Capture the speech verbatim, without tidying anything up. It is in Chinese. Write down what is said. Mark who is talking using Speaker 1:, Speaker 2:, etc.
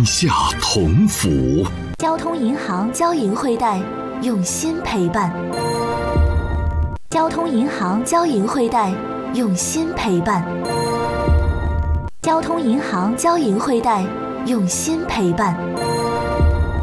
Speaker 1: 下同福。
Speaker 2: 交通银行交银汇贷，用心陪伴。交通银行交银汇贷，用心陪伴。交通银行交银汇贷，用心陪伴。